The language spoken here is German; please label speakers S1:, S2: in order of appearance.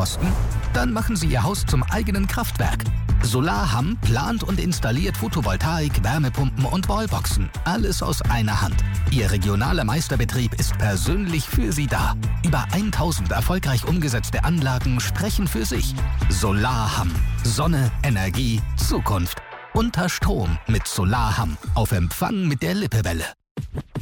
S1: Kosten? Dann machen Sie Ihr Haus zum eigenen Kraftwerk. Solarham plant und installiert Photovoltaik, Wärmepumpen und Wallboxen. Alles aus einer Hand. Ihr regionaler Meisterbetrieb ist persönlich für Sie da. Über 1000 erfolgreich umgesetzte Anlagen sprechen für sich. Solarham. Sonne, Energie, Zukunft. Unter Strom mit Solarham. Auf Empfang mit der Lippewelle.